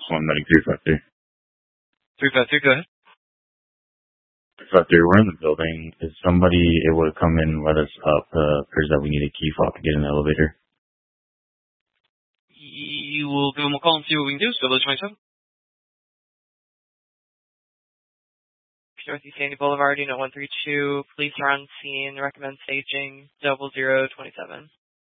One Medic 353. 353, go ahead. 353, we're in the building. Is somebody able to come in and let us up? Appears that we need a key fob to get in the elevator. You will give them a call and see what we can do. So, Village 27. Northeast Sandy Boulevard, Unit 132. Police are on scene. Recommend staging 0027.